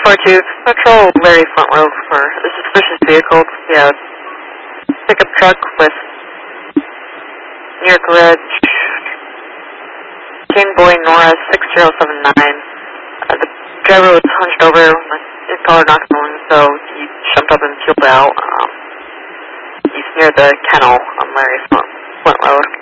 1042, patrol Larry Front Road for a suspicious vehicle. Yeah, pickup truck with near garage. Jane Boy Nora 6079. The driver was hunched over when his collar knocked on, so he jumped up and peeled out. He's near the kennel on Larry Front Road.